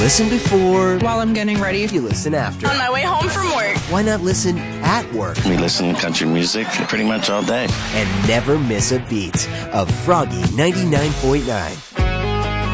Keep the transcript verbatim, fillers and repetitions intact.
Listen before. While I'm getting ready. You listen after. On my way home from work. Why not listen at work? We listen to country music pretty much all day. And never miss a beat of Froggy ninety-nine point nine.